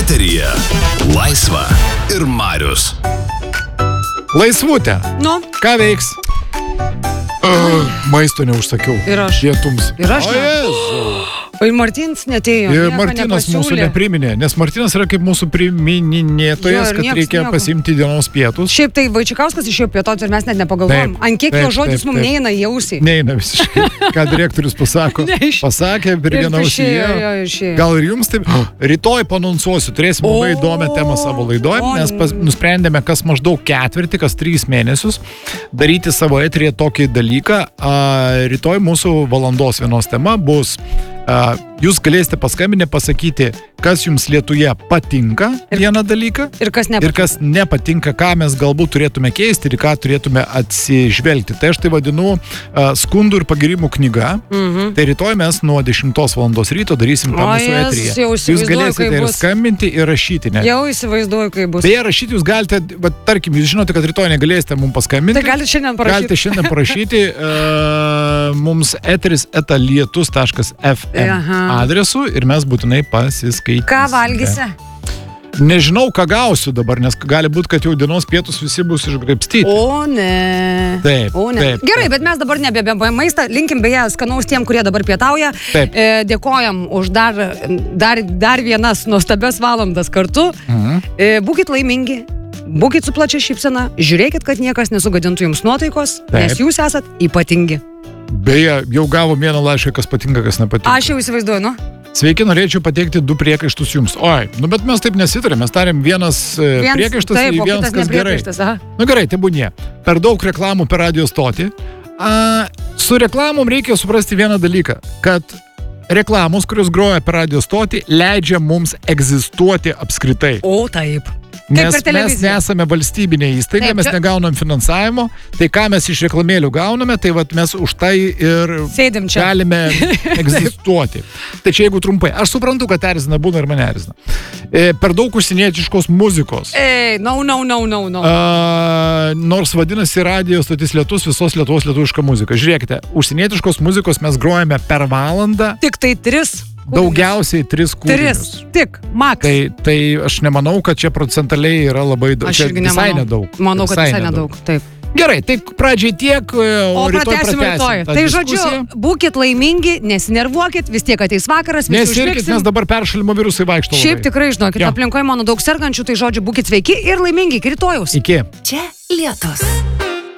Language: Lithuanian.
Eteryje Laisva ir Marius. Laisvutė. Nu, Ką veiks? Maisto neužsakiau. Ir aš. Pietums. Ir aš O ne. Jėzau. Ir Martinas netėjo. Ir nieko Martinas mūsų nepasiūlė. nepriminė, nes Martinas yra kaip mūsų primininėtojas, Jo, ir kad nieks reikia nieko. pasimti dienos pietus. Šiaip tai Vaičikauskas išėjo pietoti ir mes net nepagalvojom. Taip, Ant kiek jo taip, žodžius taip, mums taip. neina į ausį. Neina visiškai, ką direktorius pasako. Neiš- Pasakė, per Ir vieną išėjo, ausį. jo, išėjo. Gal ir jums taip? Rytoj panonsuosiu, turėsim labai įdomią temą savo laidoje, nes nusprendėme, kas maždaug ketvirtį, kas 3 mėnesius daryti savo eteryje tokį dalyką. Rytoj mūsų valandos vienos tema bus, jūs galėsite paskambinę pasakyti, kas jums Lietuvoje patinka vieną dalyką. Ir kas Ir kas nepatinka, ką mes galbūt turėtume keisti ir ką turėtume atsižvelgti. Tai aš tai vadinu skundų ir pagirimų knyga. Tai rytoj mes nuo 10 val. Ryto darysim tą O, mūsų Jėzus, eteryje. jau Jūs įsivaizduoju, galėsite kaip ir bus. skambinti, ir rašyti. Ne? Jau įsivaizduoju, kaip bus. Beje, rašyti jūs galite, bet tarkim, jūs žinote, kad rytoj negalėsite mums paskambinti. Tai galite šiandien parašyti. Galite šiandien parašyti mums eteris@lietus.fm Aha. adresu ir mes būtinai pasiskaitysime. Ką valgysi? Nežinau, ką gausiu dabar, nes gali būti, kad jau dienos pietus visi bus išgraibstyti. O ne. Taip, O ne. taip, Gerai, taip. bet mes dabar nebe maistą. Linkim beje skanaus tiem, kurie dabar pietauja. Taip. Dėkojam už dar vienas nuostabias valandas kartu. Būkit laimingi. Būkit su plačia šypsena. Žiūrėkit, kad niekas nesugadintų jums nuotaikos, nes Taip. jūs esat ypatingi. Beje, jau gavom vieną laišką, kas patinka, kas nepatinka. Aš jau įsivaizduoju, nu. Sveiki, norėčiau pateikti 2 priekaištus jums. Oi, bet mes taip nesitarėm, mes tarėm vienas priekaištas taip, ir o vienas, kitas kas gerai. nepriekaištas, aha. Gerai, tai būnie. Per daug reklamų per radio stotį. Su reklamom reikia suprasti vieną dalyką, kad reklamos, kurios groja per radio stotį, leidžia mums egzistuoti apskritai. O taip. Nes per mes televiziją. nesame valstybinė įstaiga, Taip, mes čia- negaunam finansavimo, tai ką mes iš reklamėlių gauname, tai vat mes už tai ir Sėdim čia. galime egzistuoti. Tai čia jeigu trumpai, aš suprantu, kad erzina būna ir mane erzina. Per daug užsienietiškos muzikos. No. Nors vadinasi radio stotis Lietus, visos Lietuvos lietuviška muzika. Žiūrėkite, užsienietiškos muzikos mes grojame per valandą, Tik tai 3. daugiausiai 3 kūrinius. 3. Tik. Max. Tai aš nemanau, kad čia procentaliai yra labai daug. Aš Čia irgi visai nemanau. nedaug. Manau, kad visai nedaug. Taip. Gerai, tai pradžiai tiek, O rytoj pratęsim rytoj. tą Tai diskusiją. žodžiu, būkit laimingi, nesinervuokit, vis tiek ateis vakaras, visi Nesirkit, užmigsim. nes dabar peršalimo virusai vaikšto. Šiaip labai. tikrai, žinokit, Jo. aplinkoje mano daug sergančių, tai žodžiu, būkit sveiki ir laimingi iki rytojaus. Iki. Čia Lietus.